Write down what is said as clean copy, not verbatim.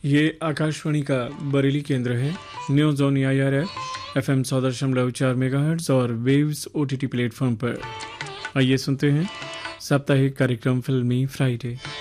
ये आकाशवाणी का बरेली केंद्र है। News on AIR FM 100.4 megahertz और वेव्स OTT प्लेटफॉर्म पर। आइए सुनते हैं साप्ताहिक कार्यक्रम फिल्मी फ्राइडे।